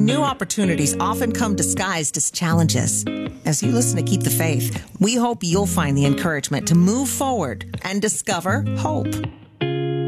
New opportunities often come disguised as challenges. As you listen to Keep the Faith, we hope you'll find the encouragement to move forward and discover hope.